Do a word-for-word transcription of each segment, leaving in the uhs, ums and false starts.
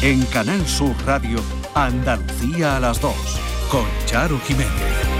En Canal Sur Radio, Andalucía a las dos, con Charo Jiménez.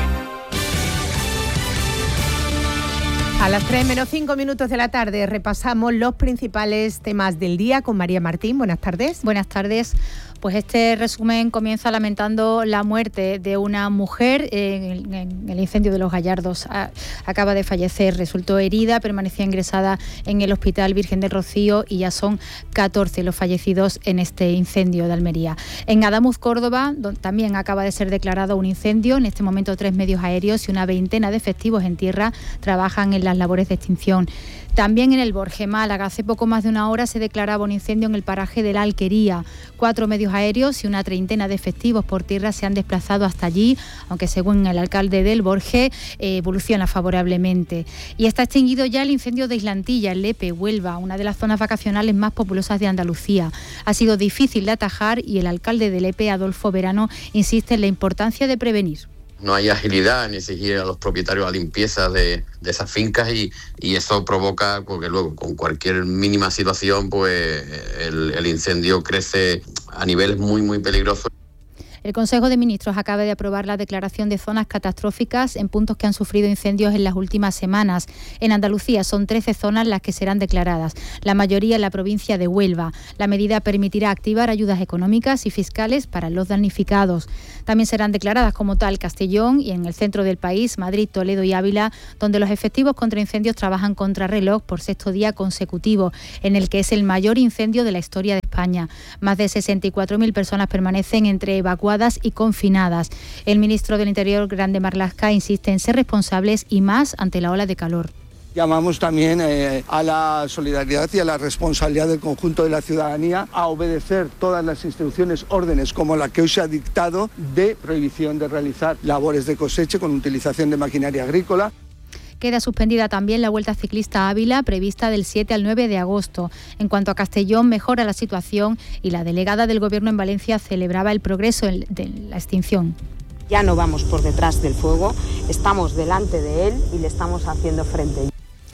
A las tres menos cinco minutos de la tarde repasamos los principales temas del día con María Martín. Buenas tardes. Buenas tardes. Pues este resumen comienza lamentando la muerte de una mujer en el incendio de Los Gallardos. Acaba de fallecer, resultó herida, permanecía ingresada en el Hospital Virgen del Rocío y ya son catorce los fallecidos en este incendio de Almería. En Adamuz, Córdoba, también acaba de ser declarado un incendio. En este momento tres medios aéreos y una veintena de efectivos en tierra trabajan en las labores de extinción. También en el Borje, Málaga, hace poco más de una hora se declaraba un incendio en el paraje de la Alquería. Cuatro medios aéreos y una treintena de efectivos por tierra se han desplazado hasta allí, aunque según el alcalde del Borje eh, evoluciona favorablemente. Y está extinguido ya el incendio de Islantilla, en Lepe, Huelva, una de las zonas vacacionales más populosas de Andalucía. Ha sido difícil de atajar y el alcalde de Lepe, Adolfo Verano, insiste en la importancia de prevenir. No hay agilidad en exigir a los propietarios la limpieza de, de esas fincas y, y eso provoca, porque luego con cualquier mínima situación pues el, el incendio crece a niveles muy muy peligrosos. El Consejo de Ministros acaba de aprobar la declaración de zonas catastróficas en puntos que han sufrido incendios en las últimas semanas. En Andalucía son trece zonas las que serán declaradas, la mayoría en la provincia de Huelva. La medida permitirá activar ayudas económicas y fiscales para los damnificados. También serán declaradas como tal Castellón y en el centro del país, Madrid, Toledo y Ávila, donde los efectivos contra incendios trabajan contra reloj por sexto día consecutivo, en el que es el mayor incendio de la historia de España. Más de sesenta y cuatro mil personas permanecen entre evacuadas y confinadas. El ministro del Interior, Grande Marlaska, insiste en ser responsables y más ante la ola de calor. Llamamos también eh, a la solidaridad y a la responsabilidad del conjunto de la ciudadanía a obedecer todas las instrucciones, órdenes como la que hoy se ha dictado de prohibición de realizar labores de cosecha con utilización de maquinaria agrícola. Queda suspendida también la Vuelta Ciclista Ávila, prevista del siete al nueve de agosto. En cuanto a Castellón, mejora la situación y la delegada del Gobierno en Valencia celebraba el progreso de la extinción. Ya no vamos por detrás del fuego, estamos delante de él y le estamos haciendo frente.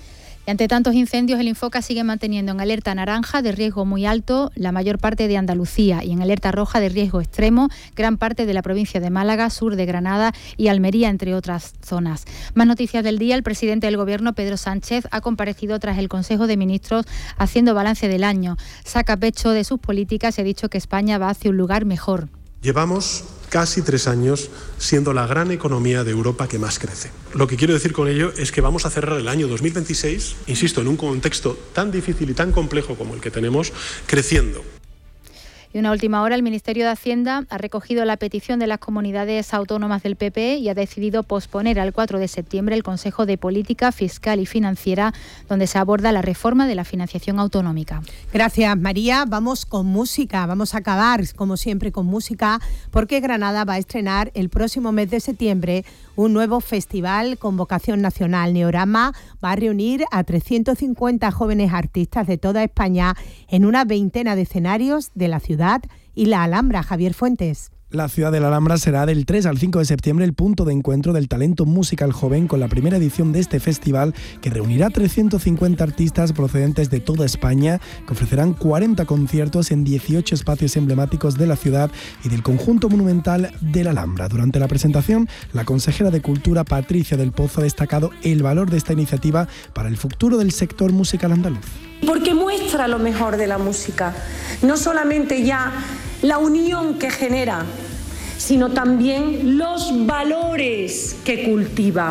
Y ante tantos incendios, el Infoca sigue manteniendo en alerta naranja de riesgo muy alto la mayor parte de Andalucía y en alerta roja de riesgo extremo gran parte de la provincia de Málaga, sur de Granada y Almería, entre otras zonas. Más noticias del día. El presidente del Gobierno, Pedro Sánchez, ha comparecido tras el Consejo de Ministros haciendo balance del año. Saca pecho de sus políticas y ha dicho que España va hacia un lugar mejor. Llevamos casi tres años siendo la gran economía de Europa que más crece. Lo que quiero decir con ello es que vamos a cerrar el año dos mil veintiséis, insisto, en un contexto tan difícil y tan complejo como el que tenemos, creciendo. Y una última hora, el Ministerio de Hacienda ha recogido la petición de las comunidades autónomas del P P y ha decidido posponer al cuatro de septiembre el Consejo de Política Fiscal y Financiera, donde se aborda la reforma de la financiación autonómica. Gracias, María. Vamos con música. Vamos a acabar, como siempre, con música, porque Granada va a estrenar el próximo mes de septiembre un nuevo festival con vocación nacional. Neorama va a reunir a trescientos cincuenta jóvenes artistas de toda España en una veintena de escenarios de la ciudad y la Alhambra. Javier Fuentes. La ciudad de la Alhambra será del tres al cinco de septiembre el punto de encuentro del talento musical joven con la primera edición de este festival que reunirá trescientos cincuenta artistas procedentes de toda España que ofrecerán cuarenta conciertos en dieciocho espacios emblemáticos de la ciudad y del conjunto monumental de la Alhambra. Durante la presentación, la consejera de Cultura, Patricia del Pozo, ha destacado el valor de esta iniciativa para el futuro del sector musical andaluz. Porque muestra lo mejor de la música, no solamente ya la unión que genera, sino también los valores que cultiva.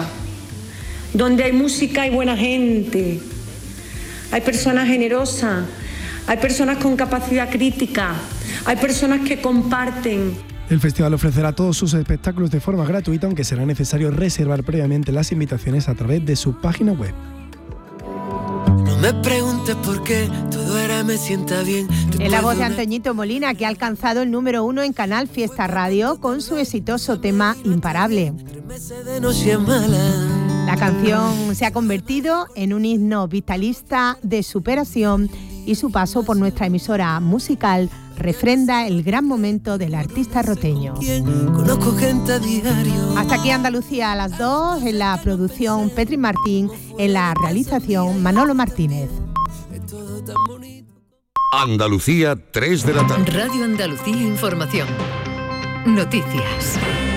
Donde hay música hay buena gente, hay personas generosas, hay personas con capacidad crítica, hay personas que comparten. El festival ofrecerá todos sus espectáculos de forma gratuita, aunque será necesario reservar previamente las invitaciones a través de su página web. No me preguntes por qué, todo era me sienta bien. Es la voz de Antoñito Molina, que ha alcanzado el número uno en Canal Fiesta Radio con su exitoso tema Imparable. La canción se ha convertido en un himno vitalista de superación y su paso por nuestra emisora musical refrenda el gran momento del artista roteño. Hasta aquí Andalucía a las dos, en la producción Petri Martín, en la realización Manolo Martínez. Andalucía, tres de la tarde. Radio Andalucía Información. Noticias.